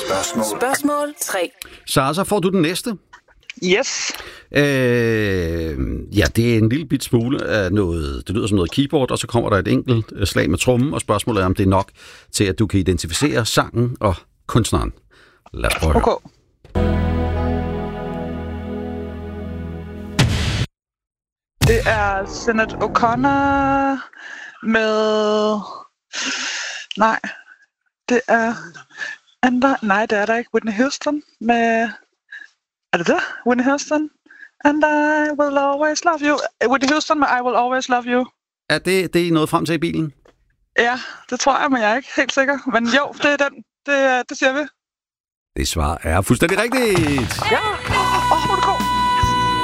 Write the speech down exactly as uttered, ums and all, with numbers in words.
Spørgsmål. Spørgsmål tre. Sara, så får du den næste. Yes. Øh, ja, det er en lille bit smule af noget, det lyder som noget keyboard, og så kommer der et enkelt slag med trommen, og spørgsmålet er, om det er nok til, at du kan identificere sangen og kunstneren. Lad os prøve at høre. Okay. Det er Sinéad O'Connor med... Nej, det er... Andre... Nej, det er der ikke. Whitney Houston med... Er det det? Whitney Houston? And I will always love you. Whitney Houston med I will always love you. Er det, det er noget frem til i bilen? Ja, det tror jeg, men jeg er ikke helt sikker. Men jo, det er den. Det, det siger vi. Det svar er fuldstændig rigtigt. Ja!